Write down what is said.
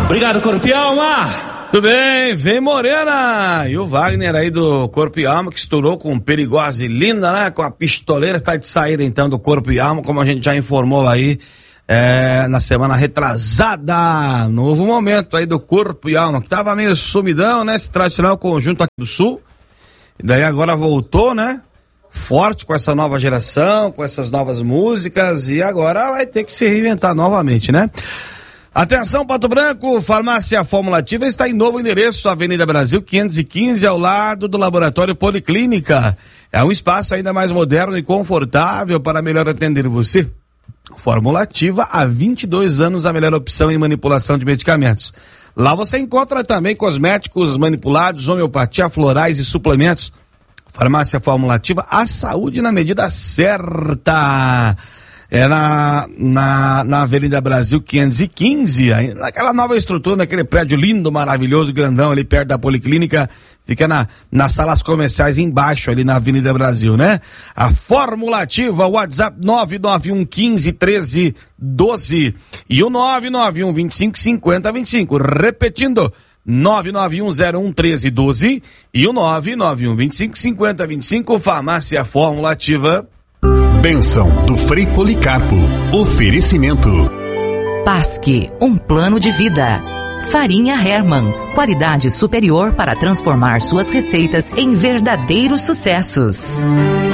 Obrigado, Corpo e Alma. Tudo bem, vem Morena. E o Wagner aí do Corpo e Alma, que estourou com Perigosa e Linda, né? Com a pistoleira, está de saída então do Corpo e Alma, como a gente já informou aí na semana retrasada. Novo momento aí do Corpo e Alma, que tava meio sumidão, né? Esse tradicional conjunto aqui do Sul. E daí agora voltou, né? Forte com essa nova geração, com essas novas músicas, e agora vai ter que se reinventar novamente, né? Atenção, Pato Branco, Farmácia Fórmula Ativa está em novo endereço, Avenida Brasil 515, ao lado do Laboratório Policlínica. É um espaço ainda mais moderno e confortável para melhor atender você. Fórmula Ativa, há 22 anos, a melhor opção em manipulação de medicamentos. Lá você encontra também cosméticos manipulados, homeopatia, florais e suplementos. Farmácia Fórmula Ativa, a saúde na medida certa. É na Avenida Brasil 515, naquela nova estrutura, naquele prédio lindo, maravilhoso, grandão, ali perto da Policlínica, fica nas salas comerciais embaixo, ali na Avenida Brasil, né? A Fórmula Ativa, WhatsApp 991 15 13 12 e o 991 25 50 25, repetindo, 99101 13 12 e o 991 25 50 25, Farmácia Fórmula Ativa. Bênção do Frei Policarpo. Oferecimento. Pasque, um plano de vida. Farinha Hermann, qualidade superior para transformar suas receitas em verdadeiros sucessos.